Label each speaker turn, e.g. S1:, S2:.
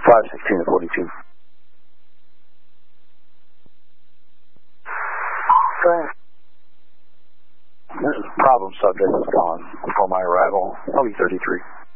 S1: 516 to 42.
S2: Thanks.
S1: This is problem subject was gone before my arrival. I'll be 33.